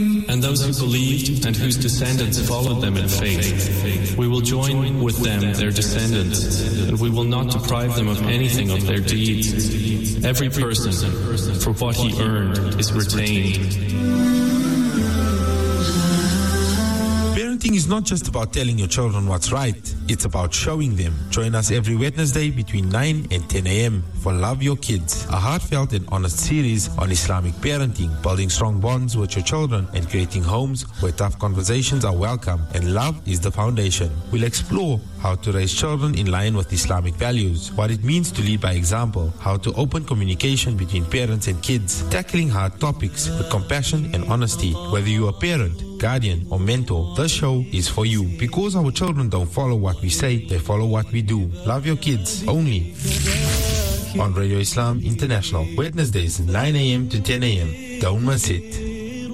and those who believed and whose descendants followed them in faith. We will join with them their descendants, and we will not deprive them of anything of their deeds. Every person, for what he earned, is retained. Parenting is not just about telling your children what's right, it's about showing them. Join us every Wednesday between 9 and 10 a.m. for Love Your Kids, a heartfelt and honest series on Islamic parenting, building strong bonds with your children and creating homes where tough conversations are welcome and love is the foundation. We'll explore how to raise children in line with Islamic values, what it means to lead by example, how to open communication between parents and kids, tackling hard topics with compassion and honesty. Whether you're a parent, guardian or mentor, this show is for you, because our children don't follow what we say, they follow what we do. Love Your Kids, only on Radio Islam International, Wednesdays 9 a.m. to 10 a.m. Don't miss it.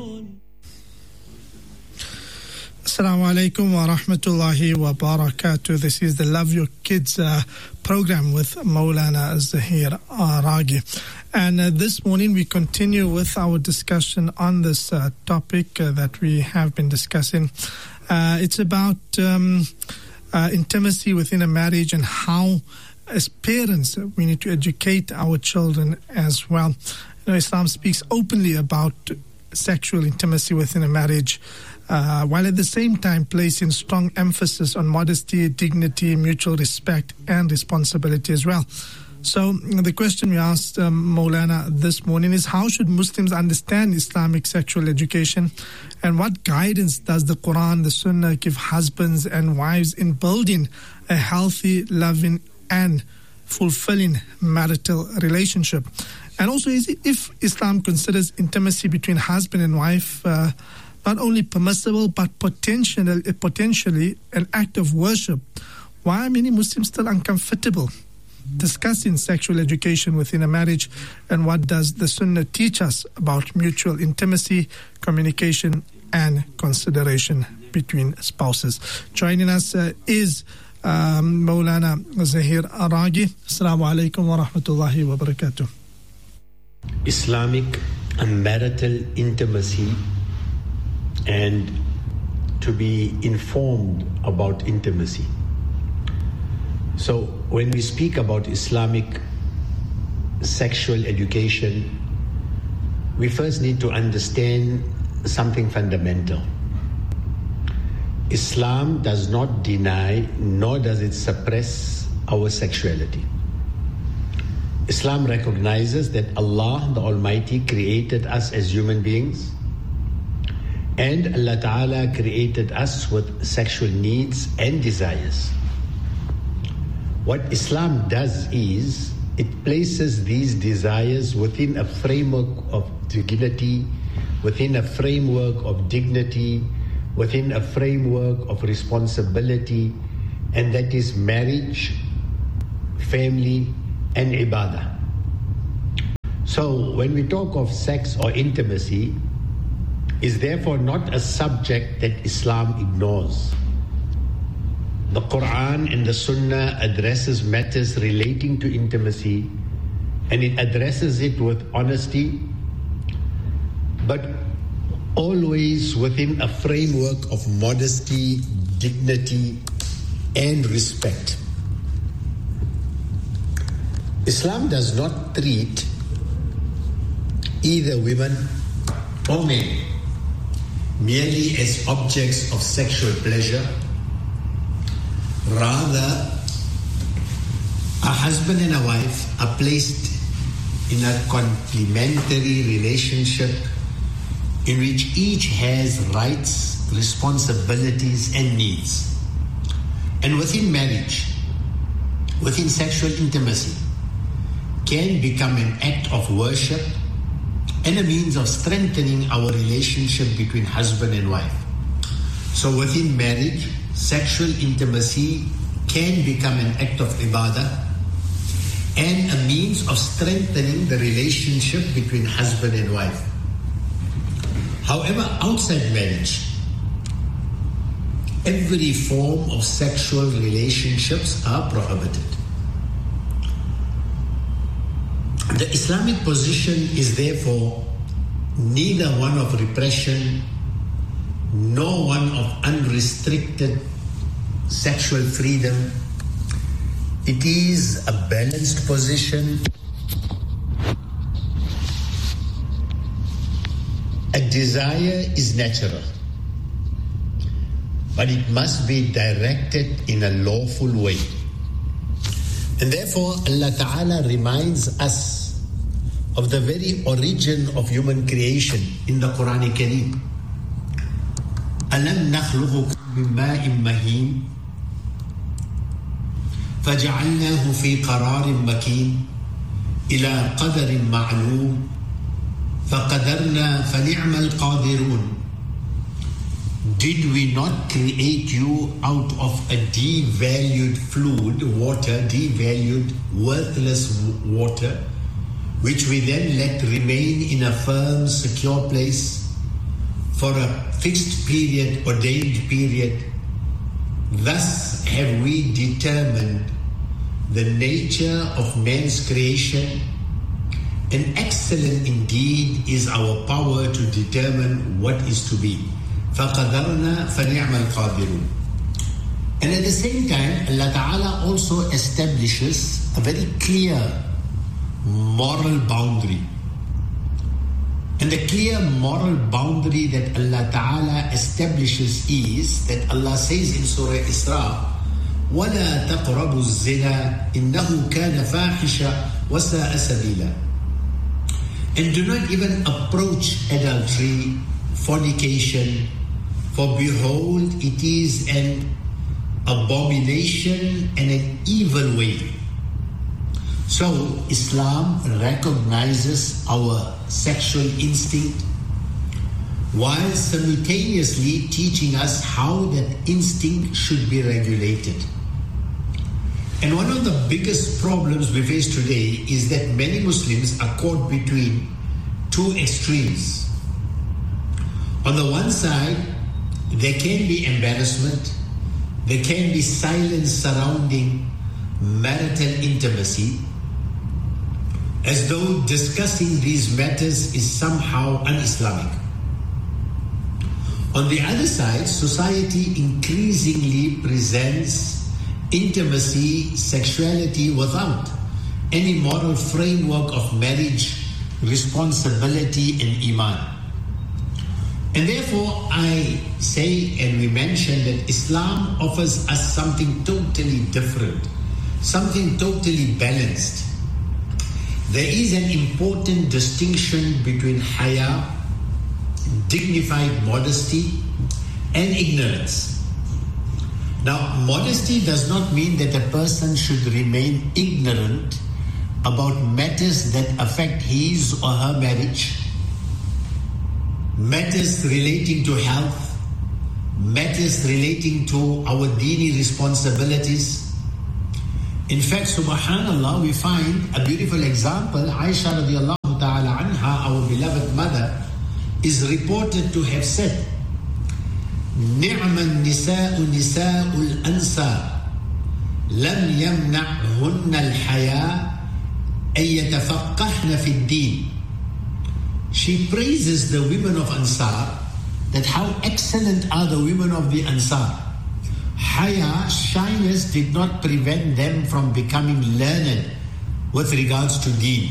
Assalamu alaikum wa rahmatullahi wa barakatuh. This is the Love Your Kids program with Maulana Zahir Aragi. And this morning we continue with our discussion on this topic that we have been discussing. It's about intimacy within a marriage and how, as parents, we need to educate our children as well. You know, Islam speaks openly about sexual intimacy within a marriage, while at the same time placing strong emphasis on modesty, dignity, mutual respect, and responsibility as well. So the question we asked Maulana this morning is, how should Muslims understand Islamic sexual education, and what guidance does the Quran, the Sunnah give husbands and wives in building a healthy, loving, and fulfilling marital relationship? And also, if Islam considers intimacy between husband and wife not only permissible but potentially an act of worship, why are many Muslims still uncomfortable discussing sexual education within a marriage, and what does the Sunnah teach us about mutual intimacy, communication, and consideration between spouses? Joining us is Maulana Zahir Aragi. Assalamu alaikum wa rahmatullahi wa barakatuh. Islamic and marital intimacy, and to be informed about intimacy. So when we speak about Islamic sexual education, we first need to understand something fundamental. Islam does not deny, nor does it suppress our sexuality. Islam recognizes that Allah, the Almighty, created us as human beings, and Allah Ta'ala created us with sexual needs and desires. What Islam does is, it places these desires within a framework of dignity, within a framework of dignity, within a framework of responsibility, and that is marriage, family, and ibadah. So when we talk of sex or intimacy, is therefore not a subject that Islam ignores. The Quran and the Sunnah addresses matters relating to intimacy, and it addresses it with honesty, but always within a framework of modesty, dignity, and respect. Islam does not treat either women or men merely as objects of sexual pleasure. Rather, a husband and a wife are placed in a complementary relationship in which each has rights, responsibilities, and needs. And within marriage, within sexual intimacy, can become an act of worship and a means of strengthening our relationship between husband and wife. So within marriage, sexual intimacy can become an act of ibadah and a means of strengthening the relationship between husband and wife. However, outside marriage, every form of sexual relationships are prohibited. The Islamic position is therefore neither one of repression nor one of unrestricted sexual freedom. It is a balanced position. A desire is natural, but it must be directed in a lawful way. And therefore, Allah Ta'ala reminds us of the very origin of human creation in the Quran Kareem. أَلَمْ نَخْلُقُكُم مِّن مَّاءٍ مَّهِينٍ فَجَعَلْنَاهُ فِي قَرَارٍ مَّكِينٍ إِلَى قَدَرٍ مَّعْلُومٍ فَقَدَرْنَا فَنِعْمَ الْقَادِرُونَ. Did we not create you out of a devalued fluid, water, devalued, worthless water, which we then let remain in a firm, secure place for a fixed period, ordained period? Thus have we determined the nature of man's creation, and excellent indeed is our power to determine what is to be. فَقَدَرْنَا فَنِعْمَ الْقَادِرُونَ. And at the same time, Allah Ta'ala also establishes a very clear moral boundary. And the clear moral boundary that Allah Ta'ala establishes is that Allah says in Surah Isra, وَلَا تَقْرَبُوا الزِّنَا إِنَّهُ كَانَ فَاحِشًا وَسَاءَ سَبِيلًا. And do not even approach adultery, fornication, for behold, it is an abomination and an evil way. So, Islam recognizes our sexual instinct while simultaneously teaching us how that instinct should be regulated. And one of the biggest problems we face today is that many Muslims are caught between two extremes. On the one side, there can be embarrassment, there can be silence surrounding marital intimacy, as though discussing these matters is somehow un-Islamic. On the other side, society increasingly presents intimacy, sexuality without any moral framework of marriage, responsibility and iman. And therefore I say, and we mention, that Islam offers us something totally different, something totally balanced. There is an important distinction between haya, dignified modesty, and ignorance. Now, modesty does not mean that a person should remain ignorant about matters that affect his or her marriage, matters relating to health, matters relating to our dini responsibilities. In fact, subhanallah, we find a beautiful example. Aisha radiallahu ta'ala anha, our beloved mother, is reported to have said, نعم النساء نساء الأنصار لم يمنعهن الحياء أن يتفقهن في الدين. She praises the women of Ansar, that how excellent are the women of the Ansar. Haya, shyness, did not prevent them from becoming learned with regards to deen.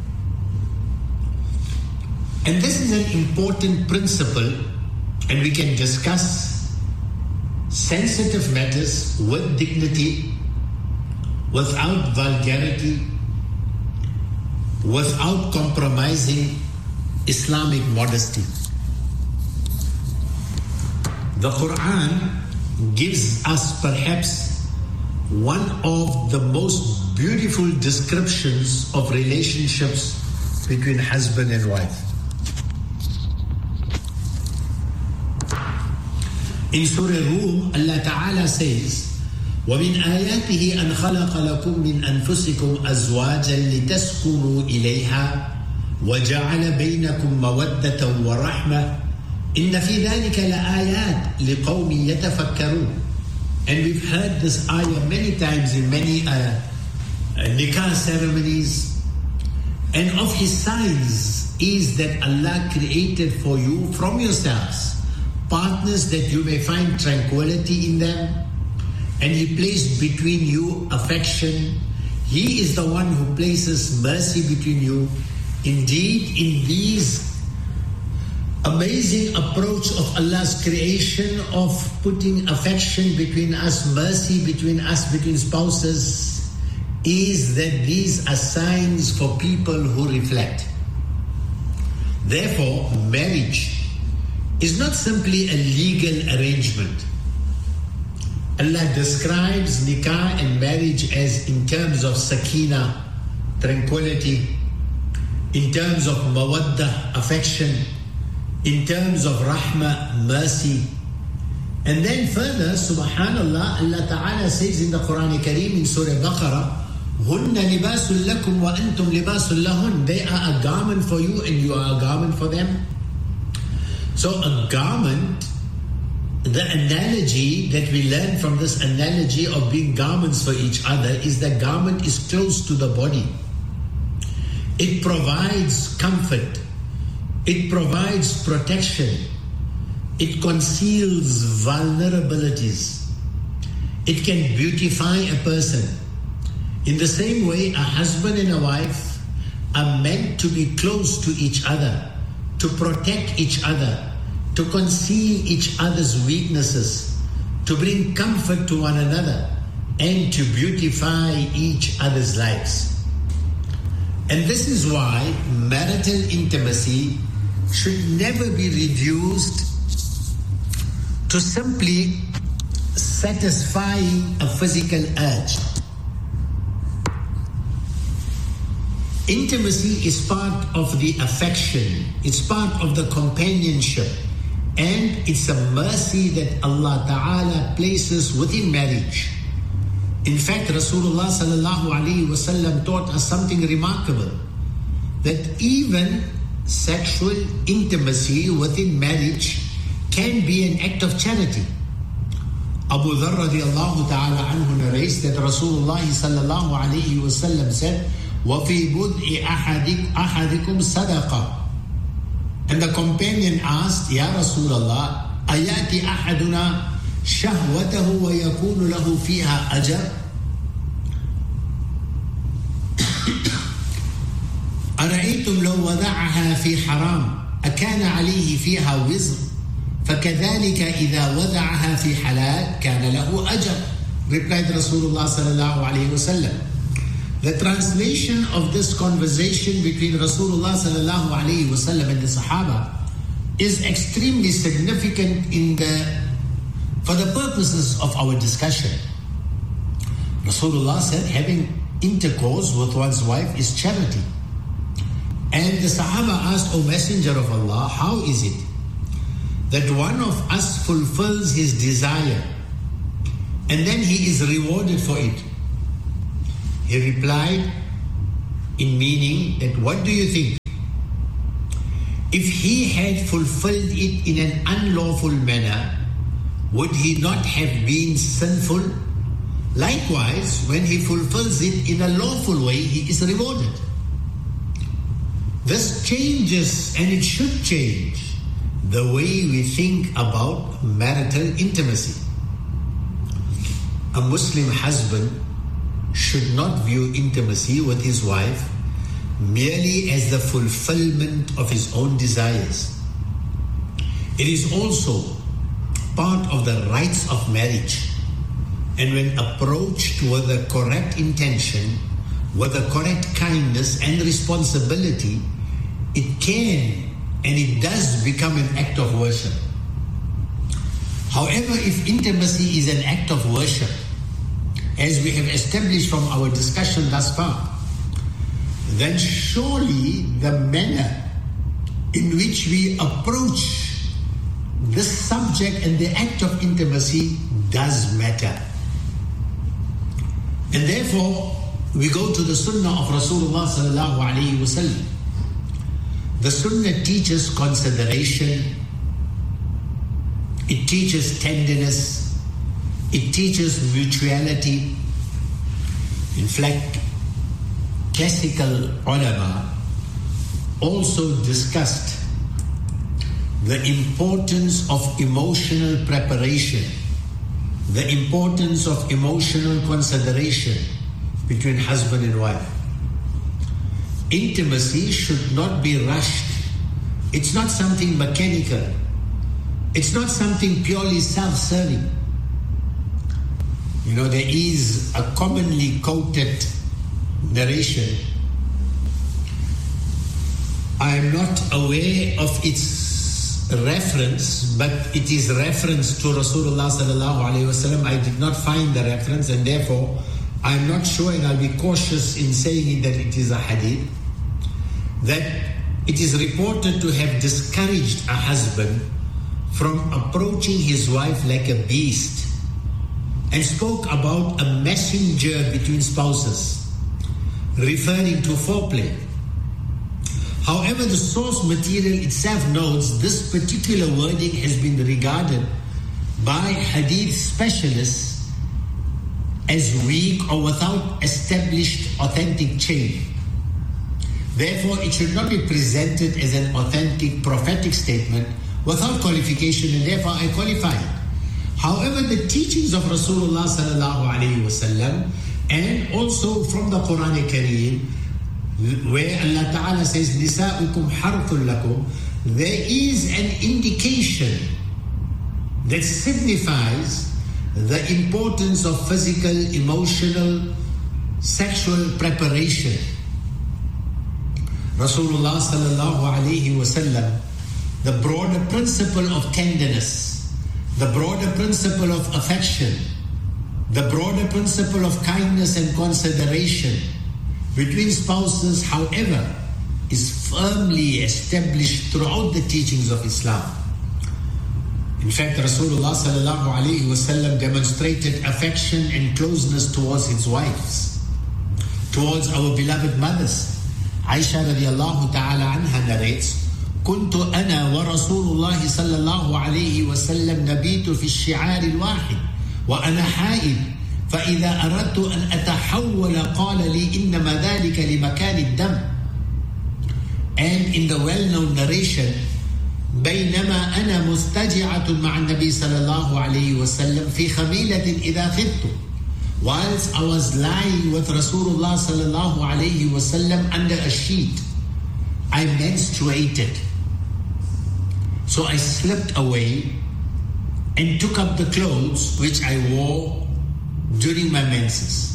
And this is an important principle, and we can discuss sensitive matters with dignity, without vulgarity, without compromising Islamic modesty. The Quran gives us perhaps one of the most beautiful descriptions of relationships between husband and wife. In Surah Rum, Allah Ta'ala says, وَمِنْ آيَاتِهِ أَنْ خَلَقَ لَكُم مِّنْ أَنفُسِكُمْ أَزْوَاجًا لِتَسْكُنُوا إِلَيْهَا وَجَعَلَ بَيْنَكُم مَّوَدَّةً وَرَحْمَةً إِنَّ فِي ذَلِكَ لَآيَاتٍ لِقَوْمٍ يَتَفَكَّرُونَ. And we've heard this ayah many times in many nikah ceremonies. And of his signs is that Allah created for you from yourselves partners that you may find tranquility in them, and He placed between you affection. He is the one who places mercy between you. Indeed, in these amazing approach of Allah's creation of putting affection between us, mercy between us, between spouses, is that these are signs for people who reflect. Therefore, marriage is not simply a legal arrangement. Allah describes nikah and marriage as in terms of sakina, tranquility, in terms of mawaddah, affection, in terms of rahmah, mercy. And then further, subhanallah, Allah Ta'ala says in the Quran Kareem in Surah Baqarah, هُنَّ لِبَاسٌ لَكُمْ وَأَنْتُمْ لِبَاسٌ لَهُنْ. They are a garment for you and you are a garment for them. So a garment, the analogy that we learn from this analogy of being garments for each other is that garment is close to the body. It provides comfort. It provides protection. It conceals vulnerabilities. It can beautify a person. In the same way, a husband and a wife are meant to be close to each other, to protect each other, to conceal each other's weaknesses, to bring comfort to one another, and to beautify each other's lives. And this is why marital intimacy should never be reduced to simply satisfying a physical urge. Intimacy is part of the affection, it's part of the companionship, and it's a mercy that Allah Ta'ala places within marriage. In fact, Rasulullah Sallallahu Alaihi Wasallam taught us something remarkable, that even sexual intimacy within marriage can be an act of charity. Abu Dharr radiallahu ta'ala anhu narrates that Rasulullah Sallallahu Alaihi Wasallam said, وَفِي بُدْءِ أَحَدِكُمْ صَدَقَةً. And the companion asked, Ya Rasulullah, أَيَأْتِي أَحَدُنَا شَهْوَتَهُ وَيَكُونُ لَهُ فِيهَا أَجَرٌ. أَرَأَيْتُمْ لَوْ وَضَعَهَا فِي حَرَامٍ أَكَانَ عَلَيْهِ فِيهَا وِزْرٌ فَكَذَلِكَ إِذَا وَضَعَهَا فِي حَلَالٍ كَانَ لَهُ أَجَرٌ. Replied Rasulullah sallallahu alayhi wasallam. The translation of this conversation between Rasulullah sallallahu alayhi wasallam and the Sahaba is extremely significant for the purposes of our discussion. Rasulullah said having intercourse with one's wife is charity. And the Sahaba asked, O Messenger of Allah, how is it that one of us fulfills his desire and then he is rewarded for it? He replied in meaning that, what do you think? If he had fulfilled it in an unlawful manner, would he not have been sinful? Likewise, when he fulfills it in a lawful way, he is rewarded. This changes, and it should change, the way we think about marital intimacy. A Muslim husband should not view intimacy with his wife merely as the fulfillment of his own desires. It is also part of the rights of marriage, and when approached with the correct intention, with the correct kindness and responsibility, it can and it does become an act of worship. However, if intimacy is an act of worship, as we have established from our discussion thus far, then surely the manner in which we approach this subject and the act of intimacy does matter. And therefore, we go to the Sunnah of Rasulullah sallallahu alaihi wasallam. The Sunnah teaches consideration, it teaches tenderness, it teaches mutuality. In fact, classical ulama also discussed the importance of emotional preparation, the importance of emotional consideration between husband and wife. Intimacy should not be rushed. It's not something mechanical. It's not something purely self-serving. You know, there is a commonly quoted narration. I am not aware of its reference, but it is reference to Rasulullah sallallahu alaihi wasallam. I did not find the reference, and therefore I am not sure, and I'll be cautious in saying that it is a hadith, that it is reported to have discouraged a husband from approaching his wife like a beast, and spoke about a messenger between spouses, referring to foreplay. However, the source material itself notes this particular wording has been regarded by hadith specialists as weak or without established authentic chain. Therefore, it should not be presented as an authentic prophetic statement without qualification, and therefore I qualify it. However, the teachings of Rasulullah sallallahu alaihi wasallam, and also from the Quran Kareem, where Allah Ta'ala says, Nisa'ukum harthul lakum, there is an indication that signifies the importance of physical, emotional, sexual preparation. Rasulullah sallallahu alaihi wasallam, the broader principle of tenderness, the broader principle of affection, the broader principle of kindness and consideration between spouses, however, is firmly established throughout the teachings of Islam. In fact, Rasulullah sallallahu alaihi wasallam demonstrated affection and closeness towards his wives, towards our beloved mothers. Aisha radiallahu ta'ala anha narrates, كنت أنا ورسول الله صلى الله عليه وسلم نبيت في الشعار الواحد وأنا حائض فإذا أردت أن أتحول قال لي إنما ذلك لمكان الدم. And in the well-known narration, بينما أنا مستجعة مع النبي صلى الله عليه وسلم في خميلة إذا خفت, whilst I was lying with Rasulullah صلى الله عليه وسلم under a sheet, I menstruated. So I slipped away and took up the clothes which I wore during my menses.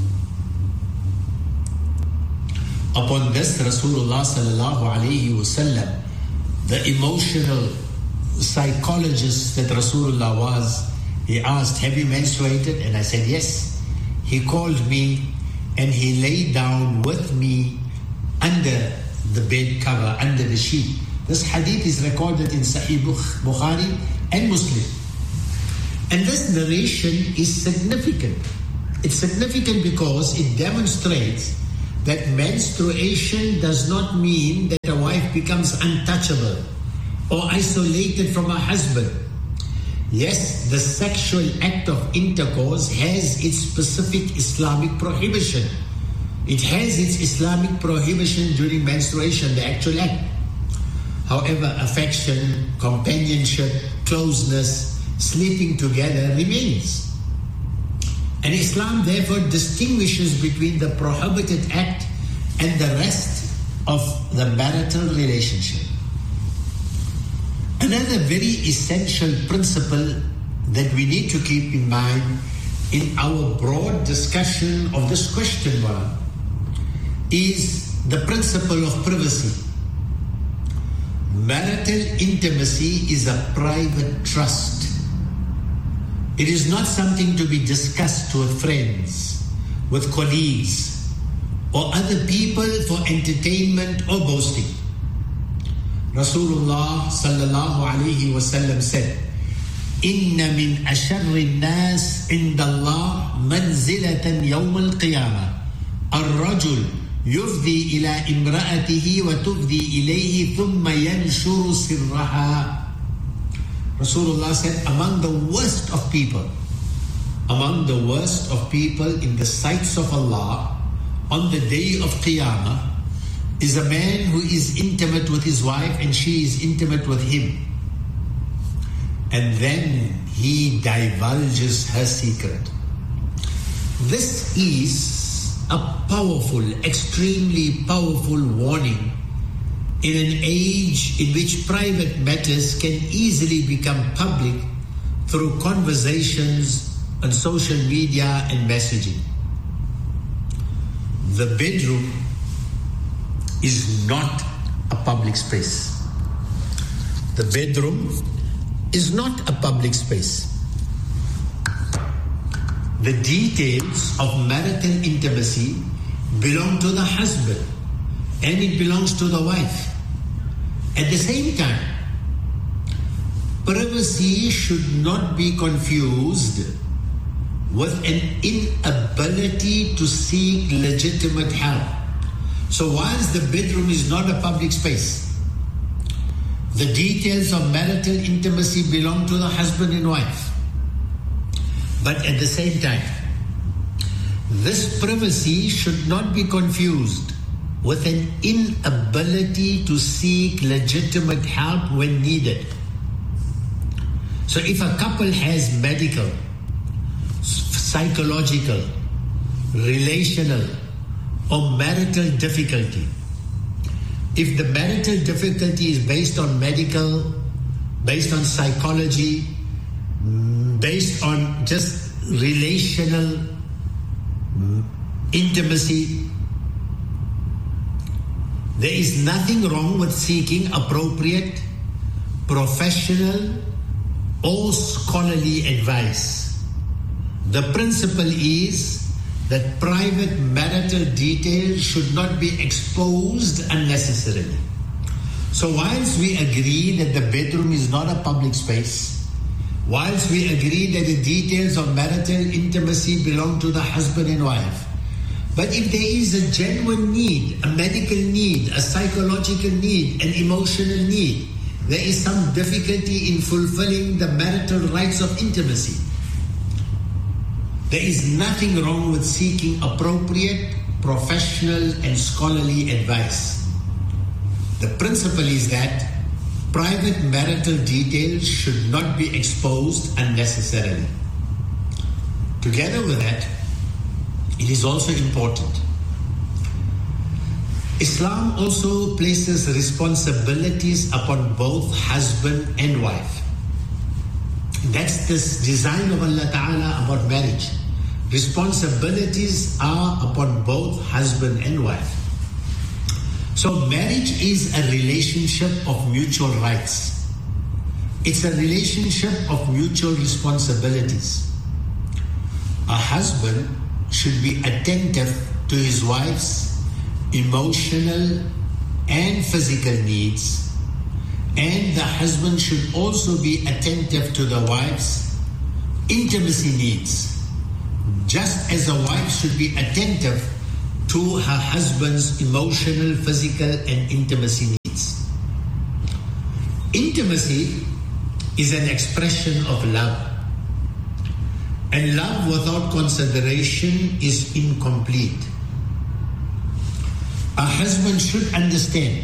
Upon this, Rasulullah sallallahu alayhi wasallam, the emotional psychologist that Rasulullah was, he asked, have you menstruated? And I said, yes. He called me and he lay down with me under the bed cover, under the sheet. This hadith is recorded in Sahih Bukhari and Muslim. And this narration is significant. It's significant because it demonstrates that menstruation does not mean that a wife becomes untouchable or isolated from her husband. Yes, the sexual act of intercourse has its specific Islamic prohibition. It has its Islamic prohibition during menstruation, the actual act. However, affection, companionship, closeness, sleeping together remains. And Islam therefore distinguishes between the prohibited act and the rest of the marital relationship. Another very essential principle that we need to keep in mind in our broad discussion of this question is the principle of privacy. Marital intimacy is a private trust. It is not something to be discussed with friends, with colleagues, or other people for entertainment or boasting. Rasulullah sallallahu alayhi wasallam said, "Inna min asharri nas inda Allah manzilatan yawm al-qiyamah. Ar-rajul yufdi ila imra'atihi wa tufdi ilayhi thumma yanshuru sirraha." Rasulullah said, among the worst of people in the sights of Allah on the day of Qiyamah is a man who is intimate with his wife and she is intimate with him. and then he divulges her secret. This is a powerful, extremely powerful warning in an age in which private matters can easily become public through conversations on social media and messaging. The bedroom is not a public space. The bedroom is not a public space. The details of marital intimacy belong to the husband and it belongs to the wife. At the same time, privacy should not be confused with an inability to seek legitimate help. So whilst the bedroom is not a public space, the details of marital intimacy belong to the husband and wife. But at the same time, this privacy should not be confused with an inability to seek legitimate help when needed. So if a couple has medical, psychological, relational, or marital difficulty, if the marital difficulty is based on medical, based on psychology, based on just relational intimacy, there is nothing wrong with seeking appropriate, professional, or scholarly advice. The principle is that private marital details should not be exposed unnecessarily. So whilst we agree that the bedroom is not a public space, whilst we agree that the details of marital intimacy belong to the husband and wife, but if there is a genuine need, a medical need, a psychological need, an emotional need, there is some difficulty in fulfilling the marital rights of intimacy, there is nothing wrong with seeking appropriate, professional, and scholarly advice. The principle is that private marital details should not be exposed unnecessarily. Together with that, it is also important. Islam also places responsibilities upon both husband and wife. That's this design of Allah Ta'ala about marriage. Responsibilities are upon both husband and wife. So marriage is a relationship of mutual rights. It's a relationship of mutual responsibilities. A husband should be attentive to his wife's emotional and physical needs, and the husband should also be attentive to the wife's intimacy needs, just as a wife should be attentive to her husband's emotional, physical, and intimacy needs. Intimacy is an expression of love, and love without consideration is incomplete. A husband should understand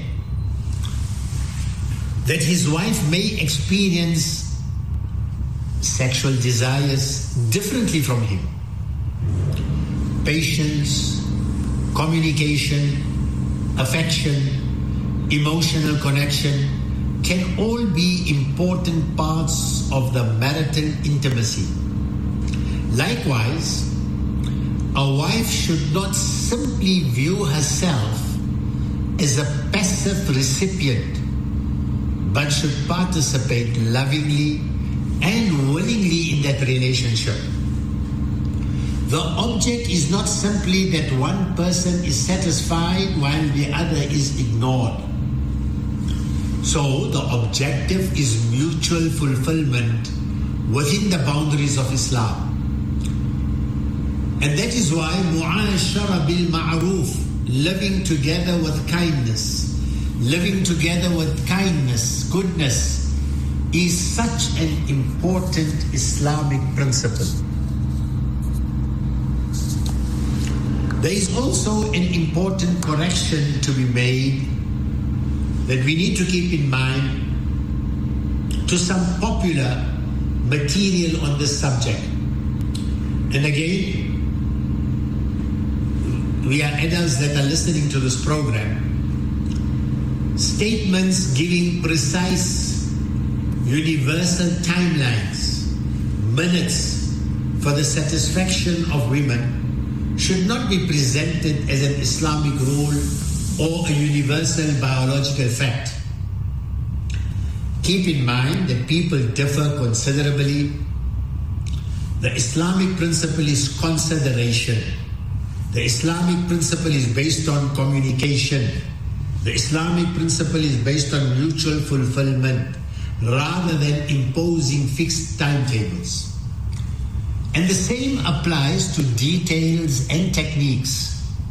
that his wife may experience sexual desires differently from him. Patience, communication, affection, emotional connection can all be important parts of the marital intimacy. Likewise, a wife should not simply view herself as a passive recipient, but should participate lovingly and willingly in that relationship. The object is not simply that one person is satisfied while the other is ignored. So the objective is mutual fulfillment within the boundaries of Islam. And that is why mu'ashara bil ma'roof, living together with kindness, goodness, is such an important Islamic principle. There is also an important correction to be made that we need to keep in mind to some popular material on this subject. And again, we are adults that are listening to this program. Statements giving precise, universal timelines, minutes for the satisfaction of women should not be presented as an Islamic rule or a universal biological fact. Keep in mind that people differ considerably. The Islamic principle is consideration. The Islamic principle is based on communication. The Islamic principle is based on mutual fulfillment rather than imposing fixed timetables. And the same applies to details and techniques.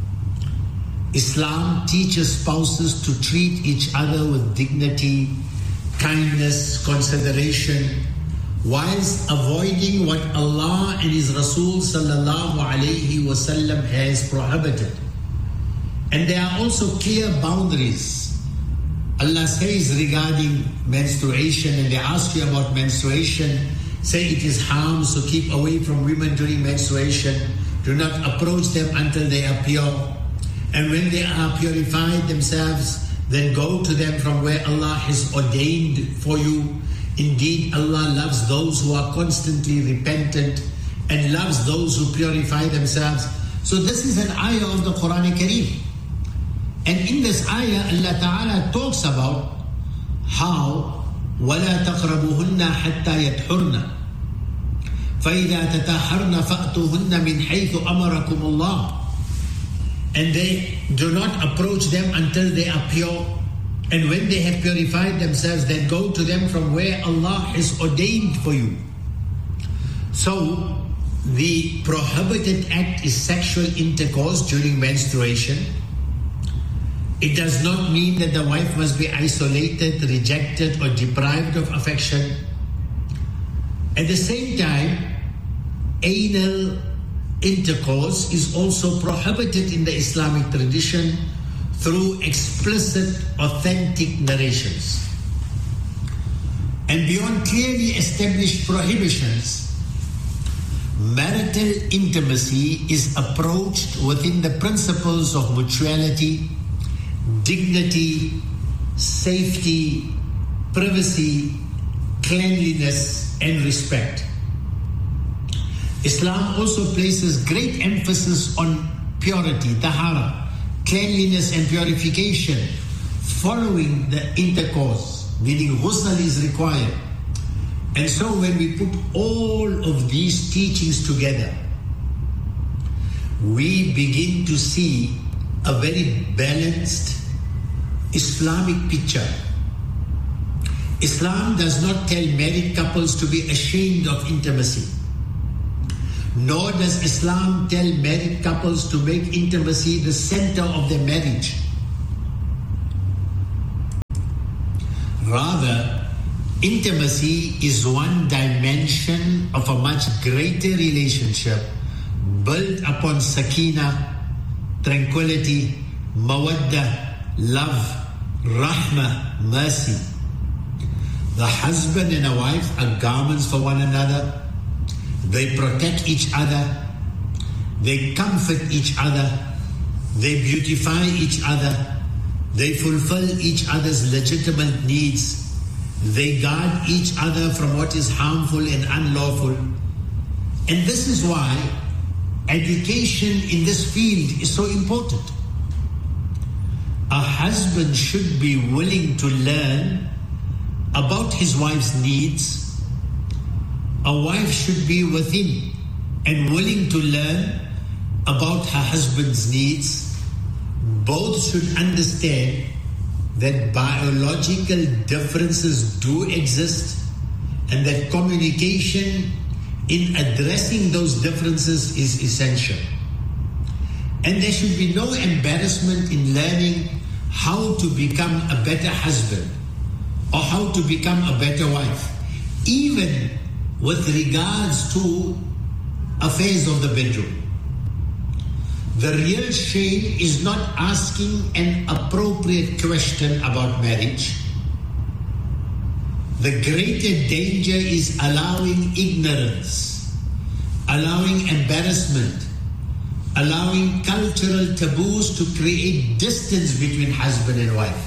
Islam teaches spouses to treat each other with dignity, kindness, consideration, whilst avoiding what Allah and His Rasul sallallahu alayhi wasallam has prohibited. And there are also clear boundaries. Allah says regarding menstruation, and they ask you about menstruation, say it is harm, so keep away from women during menstruation. Do not approach them until they are pure. And when they are purified themselves, then go to them from where Allah has ordained for you. Indeed, Allah loves those who are constantly repentant and loves those who purify themselves. So this is an ayah of the Quran Kareem. And in this ayah, Allah Ta'ala talks about how وَلَا تَقْرَبُهُنَّ حَتَّى يَدْحُرْنَ فَإِذَا تَتَحَرْنَ فَأْتُوهُنَّ مِنْ حَيْثُ أَمَرَكُمُ اللَّهُ. And they do not approach them until they are pure. And when they have purified themselves, then go to them from where Allah has ordained for you. So, the prohibited act is sexual intercourse during menstruation. It does not mean that the wife must be isolated, rejected, or deprived of affection. At the same time, anal intercourse is also prohibited in the Islamic tradition through explicit, authentic narrations. And beyond clearly established prohibitions, marital intimacy is approached within the principles of mutuality, dignity, safety, privacy, cleanliness, and respect. Islam also places great emphasis on purity, tahara, cleanliness and purification following the intercourse, meaning ghusl is required. And so when we put all of these teachings together, we begin to see a very balanced Islamic picture. Islam does not tell married couples to be ashamed of intimacy. Nor does Islam tell married couples to make intimacy the center of their marriage. Rather, intimacy is one dimension of a much greater relationship built upon sakina, tranquility, mawadda, love, rahmah, mercy. The husband and a wife are garments for one another. They protect each other. They comfort each other. They beautify each other. They fulfill each other's legitimate needs. They guard each other from what is harmful and unlawful. And this is why education in this field is so important. A husband should be willing to learn about his wife's needs. A wife should be with him and willing to learn about her husband's needs. Both should understand that biological differences do exist and that communication in addressing those differences is essential. And there should be no embarrassment in learning how to become a better husband or how to become a better wife, even with regards to affairs of the bedroom. The real shame is not asking an appropriate question about marriage. the greater danger is allowing ignorance, allowing embarrassment, allowing cultural taboos to create distance between husband and wife.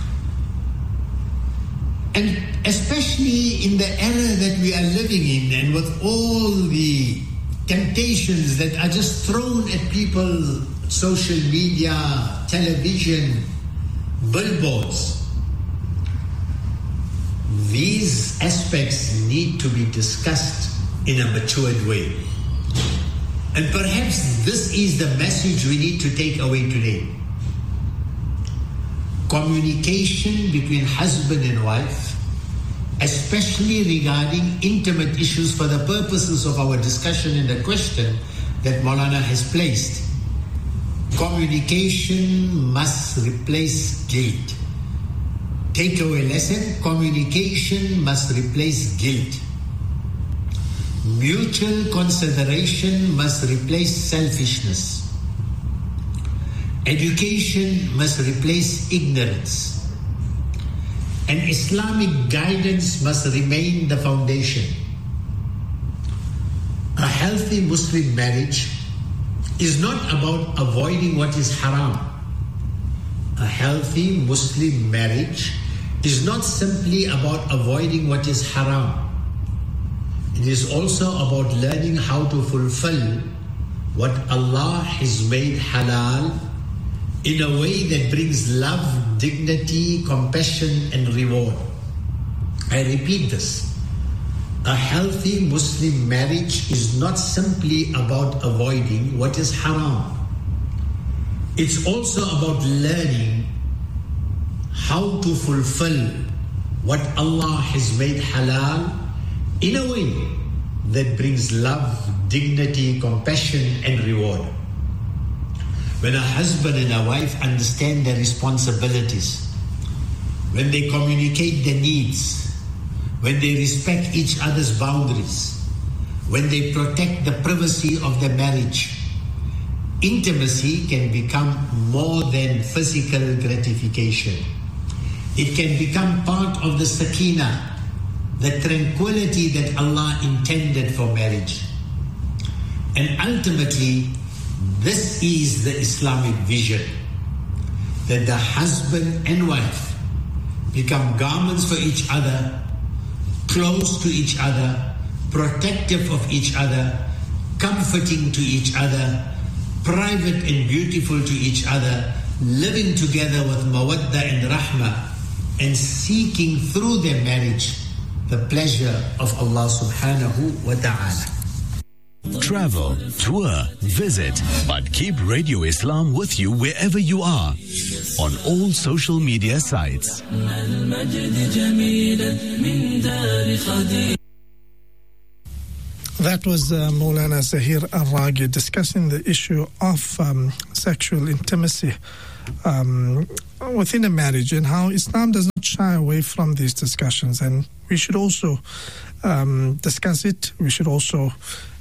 And especially in the era that we are living in, and with all the temptations that are just thrown at people, social media, television, billboards, these aspects need to be discussed in a matured way. And perhaps this is the message we need to take away today. Communication between husband and wife, especially regarding intimate issues for the purposes of our discussion and the question that Maulana has placed. Communication must replace guilt. Takeaway lesson, communication must replace guilt. Mutual consideration must replace selfishness. Education must replace ignorance. And Islamic guidance must remain the foundation. A healthy Muslim marriage is not about avoiding what is haram. A healthy Muslim marriage is not simply about avoiding what is haram. It is also about learning how to fulfill what Allah has made halal in a way that brings love, dignity, compassion, and reward. I repeat this. A healthy Muslim marriage is not simply about avoiding what is haram. It's also about learning how to fulfill what Allah has made halal in a way that brings love, dignity, compassion, and reward. When a husband and a wife understand their responsibilities, when they communicate their needs, when they respect each other's boundaries, when they protect the privacy of their marriage, intimacy can become more than physical gratification. It can become part of the sakina, the tranquility that Allah intended for marriage. And ultimately, this is the Islamic vision, that the husband and wife become garments for each other, close to each other, protective of each other, comforting to each other, private and beautiful to each other, living together with mawadda and rahmah, and seeking through their marriage the pleasure of Allah subhanahu wa ta'ala. Travel, tour, visit, but keep Radio Islam with you wherever you are on all social media sites. That was Maulana Zahir Al-Raghi discussing the issue of sexual intimacy within a marriage and how Islam does not shy away from these discussions, and we should also discuss it. We should also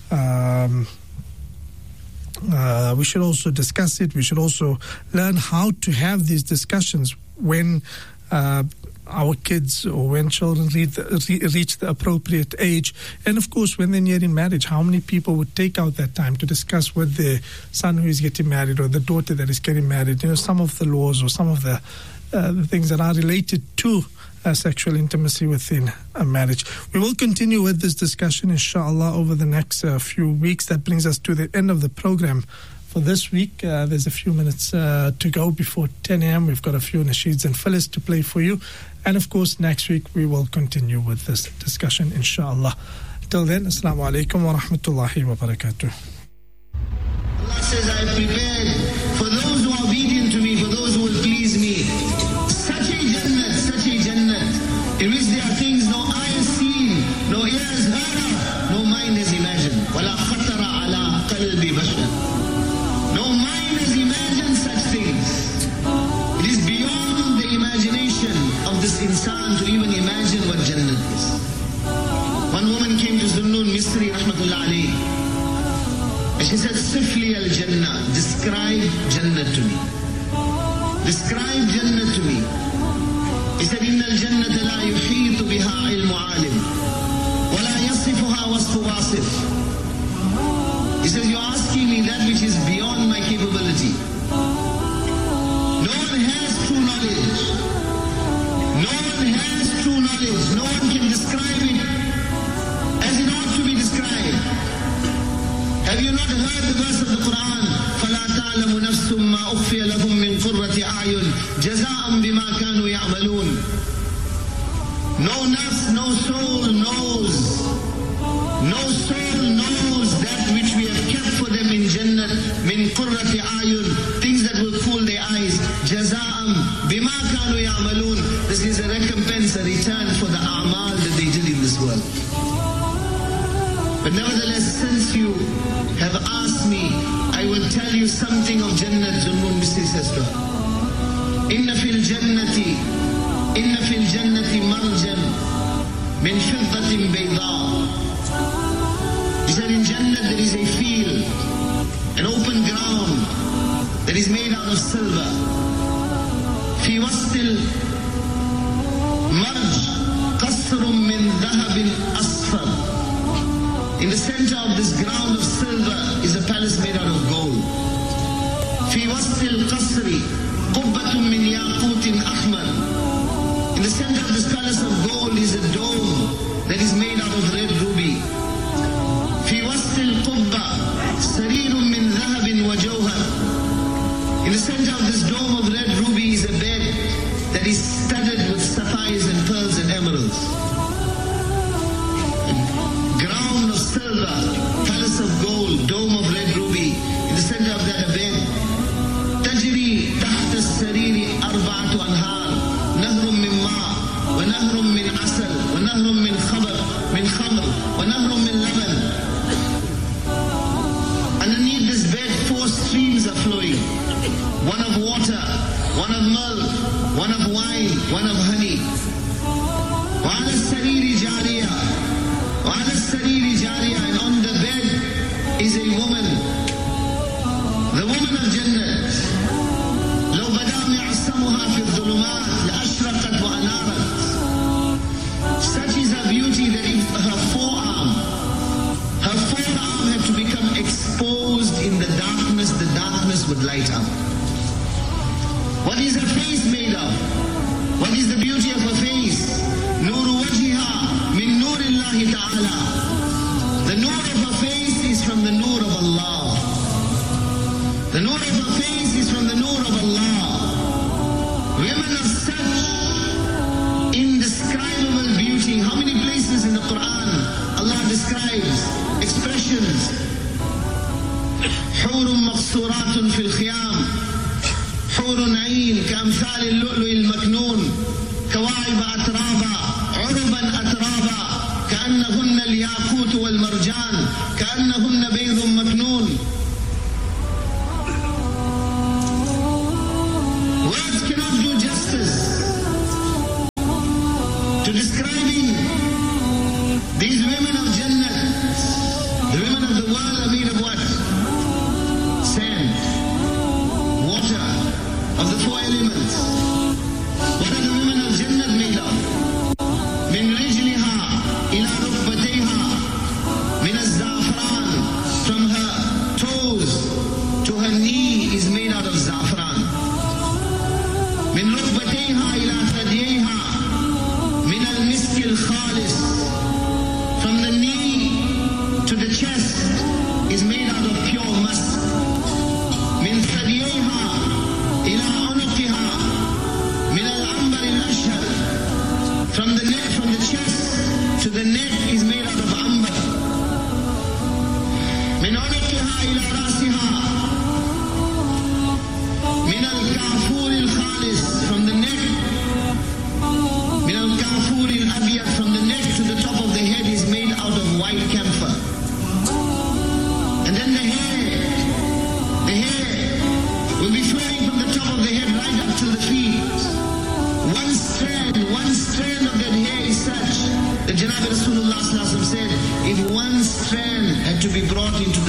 discuss it. We should also learn how to have these discussions when our kids or when children reach the appropriate age. And of course, when they're nearing marriage, how many people would take out that time to discuss with their son who is getting married or the daughter that is getting married, some of the laws or some of the things that are related to sexual intimacy within a marriage. We will continue with this discussion, inshallah, over the next few weeks. That brings us to the end of the program for this week. There's a few minutes to go before 10 a.m. We've got a few nasheeds and fillers to play for you. And of course, next week we will continue with this discussion, inshallah. Till then, Assalamu alaikum wa rahmatullahi wa barakatuh. Allah says, I have prepared for those who are obedient to me, for those who will please me, such a Jannat, in which there are things no eye has seen, no ear has heard, no mind has imagined. وَلَا خَطَرَ عَلَىٰ قَلْبِ بَشَرٍ. No mind has imagined such things. It is beyond the imagination of this insan to even imagine what Jannat is. One woman came to Zunnun Misri, rahmatullah alayhi, and she said, Sifli al-Jannah, describe Jannah to me. Describe Jannah to me. He said, إِنَّ الْجَنَّةَ لَا يُحِيطُ بِهَا عِلْمُ عَالِمٍ وَلَا يَصِفُهَا وَصْفُ وَاصِفٍ. He says, you're asking me that which is beyond my capability. No one has true knowledge. No one has true knowledge. No one can describe it as it ought to be described. Have you not heard the verse of the Quran? فَلَا تَعْلَمُ نَفْسٌ مَا أُخْفِيَ لَهُم مِّن قُرَّةِ أَعْيُنٍ جَزَاءً بِمَا كَانُوا يَعْمَلُونَ. No nafs, no soul knows. No soul knows that which we have kept for them in Jannah, min qurrati ayun, things that will cool their eyes. Jaza'am bima kanu ya'malun. This is a recompense, a return for the a'mal that they did in this world. But nevertheless, since you have asked me, I will tell you something of Jannah, Zunnun Misri says to her. Inna fil jannati marjan min fiddatin bayda. He said, in Jannah there is a field, an open ground that is made out of silver. في وسط المرج قصر من ذهب أصفر. In the center of this ground of silver is a palace made out of gold. في وسط القصر قبة من ياقوت أحمر. In the center of this palace of gold is a dome that is made out of red ruby. في وسط القبة سرير من ذهب وجوهر. In the center of this dome of red ruby is a bed that is studded with sapphires and pearls and emeralds. Ground of silver, palace of gold, dome of red ruby. In the center of that a bed. تجري تحت السرير 4 أنهار. نهر من ماء ونهر من عسل ونهر من خمر ونهر من لبن. Underneath this bed 4 streams are flowing. One of water, one of milk, one of wine, one of honey. وعلى السرير جارية. وعلى السرير جارية. And on the bed is a woman. The woman of Jannah. لو بدا معصمها في الظلمات لأشرقت وأنارت. Such is her beauty that if her forearm had to become exposed in the darkness would light up. What is her face made of? What is the beauty of her face? Nuru wajhiha min nurillahi ta'ala. The nur of her face is from the nur of Allah. The nur of her face is from the nur of Allah. Women of such indescribable beauty. How many places in the Quran Allah describes expressions? حور مقصورات في الخيام حور عين كأمثال اللؤلؤ المكنون كواعب أترابا عربا أترابا كأنهن الياقوت والمرجان كأنهن بيض مكنون. Words cannot do justice to describing these women of Jannah. The women of the world are made of what? Sand, water, of the 4 elements. What are the women of Jannah made of? من رجلها إلى ركبتيها من الزعفران. From her toes to her knee is made out of za'fran. من ركبتيها إلى ثدييها من المسك الخالص. From the knee to the chest is made out of pure musk. من ثدييها إلى عنقها من العنبر الأشهر. From the neck, from the chest to the neck is made out of amber. من عنقها إلى رأسها من الكافور الخالص. From the neck, من الكافور الأبيض. From the neck to the top of the head is made out of white camphor. And then the hair will be flowing from the top of the head right up to the feet. One strand of that hair is such that Janab Rasulullah said, if one strand had to be brought into